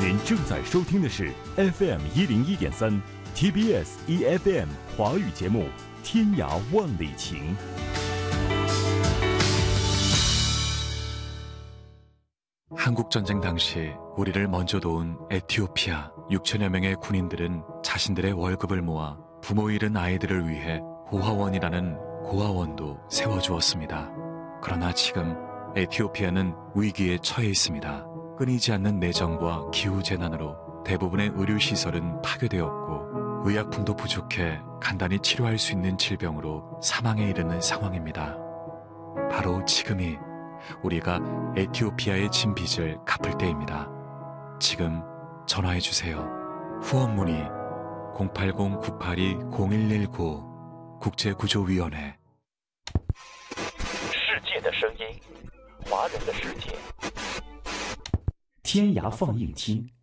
您正在收听的是 FM 101.3 TBS EFM 华语节目《天涯万里情》。 한국전쟁 당시 우리를 먼저 도운 에티오피아 6천여 명의 군인들은 자신들의 월급을 모아 부모 잃은 아이들을 위해 고아원이라는 고아원도 세워주었습니다. 그러나 지금 에티오피아는 위기에 처해 있습니다. 끊이지 않는 내전과 기후재난으로 대부분의 의료시설은 파괴되었고 의약품도 부족해 간단히 치료할 수 있는 질병으로 사망에 이르는 상황입니다. 바로 지금이 우리가 에티오피아에 진 빚을 갚을 때입니다. 지금 전화해주세요. 후원문의 080-982-0119 국제구조위원회 世界的声音，华人的世界。 天涯放映厅